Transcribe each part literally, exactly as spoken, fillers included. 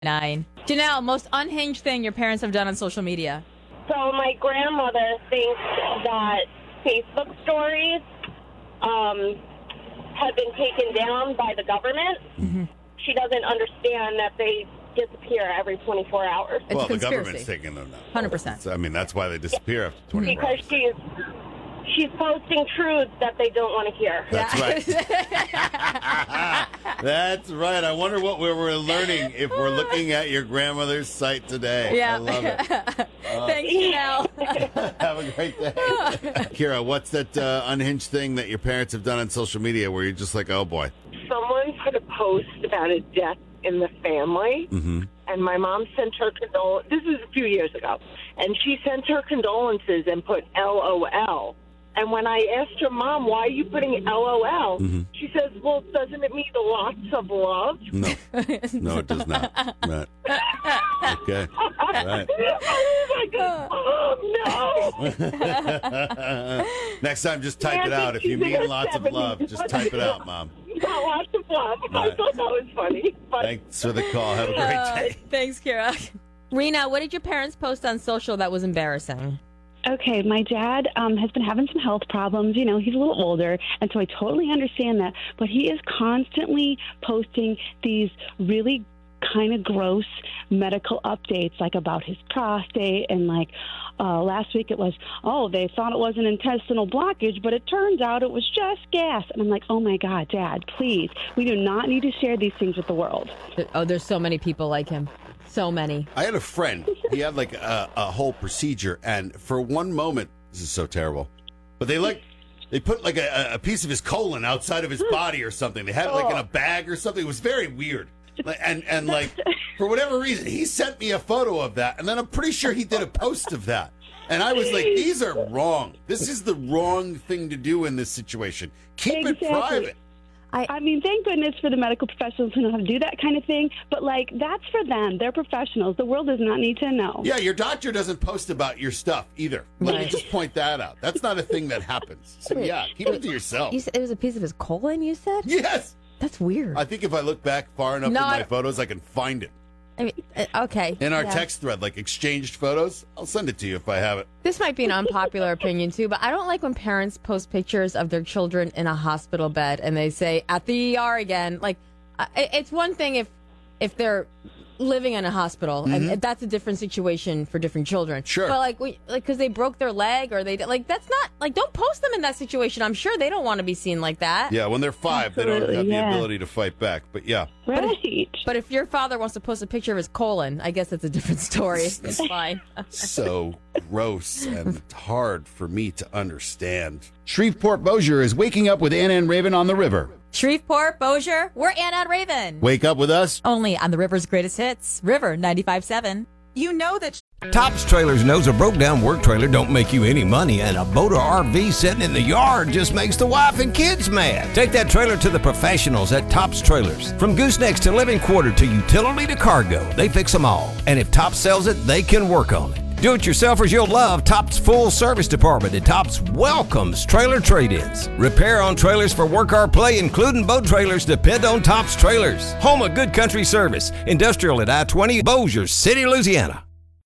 Nine. Janelle, most unhinged thing your parents have done on social media? So my grandmother thinks that Facebook stories um, have been taken down by the government. Mm-hmm. She doesn't understand that they disappear every twenty-four hours. It's well, a the conspiracy. government's taking them now. one hundred percent. So, I mean, that's why they disappear after twenty-four Because hours. she's she's posting truths that they don't want to hear. That's right. That's right. I wonder what we were learning if we're looking at your grandmother's site today. Yeah. I love it. Uh, Thanks, Janelle. Have a great day. Kira, what's that uh, unhinged thing that your parents have done on social media where you're just like, oh, boy? Someone put a post about a death in the family, Mm-hmm. and my mom sent her condol. This was a few years ago, and she sent her condolences and put L O L. And when I asked her, Mom, why are you putting L O L? Mm-hmm. She says, well, doesn't it mean lots of love? No. No, it does not. Right. Okay. Right. I was like, oh, no. Next time, just type it Yeah, out. If you she's in mean her lots of seventies. love, just type it out, Mom. Not lots of love. I Right. thought that was funny. But Thanks for the call. Have a great Uh, day. thanks, Kira. Rena, what did your parents post on social that was embarrassing? Okay, my dad um, has been having some health problems. You know, he's a little older, and so I totally understand that. But he is constantly posting these really kind of gross medical updates, like about his prostate, and like uh, last week it was, oh, they thought it was an intestinal blockage, but it turns out it was just gas. And I'm like, oh my God, Dad, please, we do not need to share these things with the world. Oh, there's so many people like him. So many. I had a friend. He had like a, a whole procedure, and for one moment, this is so terrible, but they like they put like a, a piece of his colon outside of his body or something. They had it like in a bag or something. It was very weird. Like, and and like for whatever reason, he sent me a photo of that, and then I'm pretty sure he did a post of that. And I was like, these are wrong. This is the wrong thing to do in this situation. Keep Exactly. it private. I, I mean, thank goodness for the medical professionals who know how to do that kind of thing. But, like, that's for them. They're professionals. The world does not need to know. Yeah, your doctor doesn't post about your stuff either. Let me Right. just point that out. That's not a thing that happens. So, Wait, yeah, keep it to yourself. You said it was a piece of his colon, you said? Yes. That's weird. I think if I look back far enough No, in my I- photos, I can find it. I mean, uh, okay. In our yeah. text thread, like exchanged photos, I'll send it to you if I have it. This might be an unpopular opinion, too, but I don't like when parents post pictures of their children in a hospital bed and they say, at the E R again. Like, uh, it- it's one thing if if they're living in a hospital, and that's a different situation for different children. Sure. But, like, we, like, because they broke their leg or they, like, that's not, like, don't post them in that situation. I'm sure they don't want to be seen like that. Yeah, when they're five, they don't Absolutely, have yeah. the ability to fight back. But yeah, Right. But if your father wants to post a picture of his colon, I guess it's a different story. It's fine. so gross and hard for me to understand. Shreveport Bossier is waking up with Anna and Raven on the river. Shreveport, Bossier, we're Anna and Raven. Wake up with us. Only on the River's greatest hits, River ninety-five point seven. You know that Tops Trailers knows a broke down work trailer don't make you any money, and a boat or R V sitting in the yard just makes the wife and kids mad. Take that trailer to the professionals at Tops Trailers. From goosenecks to living quarter to utility to cargo, they fix them all. And if Tops sells it, they can work on it. Do-it-yourselfers you'll love, Tops Full Service Department at Tops welcomes trailer trade-ins. Repair on trailers for work or play, including boat trailers, depend on Tops Trailers. Home of good country service. Industrial at I twenty, Bossier City, Louisiana.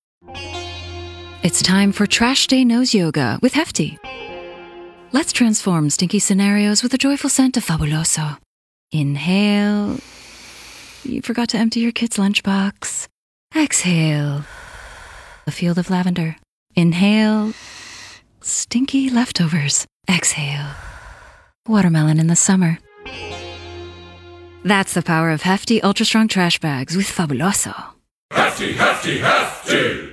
It's time for Trash Day Nose Yoga with Hefty. Let's transform stinky scenarios with a joyful scent of Fabuloso. Inhale. You forgot to empty your kid's lunchbox. Exhale. A field of lavender. Inhale. Stinky leftovers. Exhale. Watermelon in the summer. That's the power of Hefty Ultra Strong Trash Bags with Fabuloso. Hefty, hefty, hefty!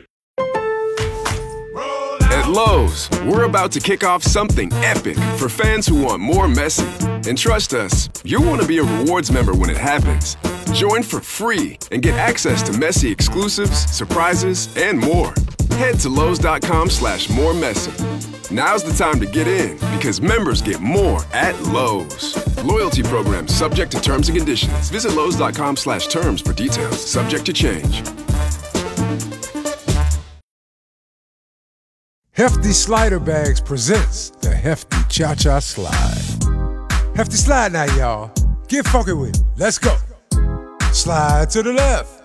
At Lowe's, we're about to kick off something epic for fans who want more messy. And trust us, you'll want to be a rewards member when it happens. Join for free and get access to messy exclusives, surprises, and more. Head to Lowe's.com slash more messy. Now's the time to get in because members get more at Lowe's. Loyalty program subject to terms and conditions. Visit Lowe's.com slash terms for details. Subject to change. Hefty Slider Bags presents the Hefty Cha-Cha Slide. Hefty Slide now, y'all. Get funky with it. Let's go. Slide to the left.